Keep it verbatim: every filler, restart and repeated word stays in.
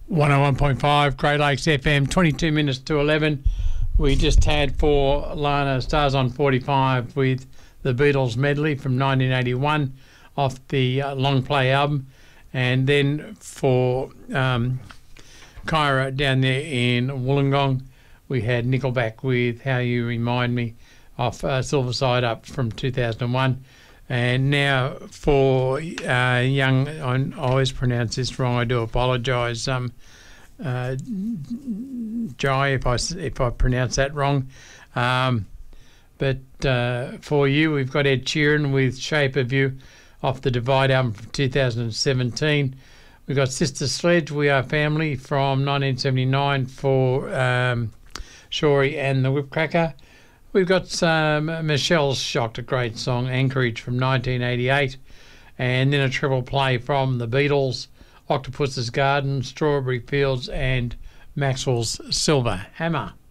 one oh one point five, Great Lakes F M, twenty-two minutes to eleven. We just had for Lana Stars on forty-five with the Beatles medley from nineteen eighty-one off the uh, long play album. And then for um, Kyra down there in Wollongong, we had Nickelback with How You Remind Me off uh, Silver Side Up from two thousand one. And now for uh, young, I always pronounce this wrong, I do apologise, um, uh, Jai, if I, if I pronounce that wrong. Um, but uh, for you, we've got Ed Sheeran with Shape of You off the Divide album from two thousand seventeen. We've got Sister Sledge, We Are Family from nineteen seventy-nine for um, Shorey and the Whipcracker. We've got um, Michelle's Shocked, a great song, Anchorage from nineteen eighty-eight. And then a triple play from the Beatles, Octopus's Garden, Strawberry Fields and Maxwell's Silver Hammer.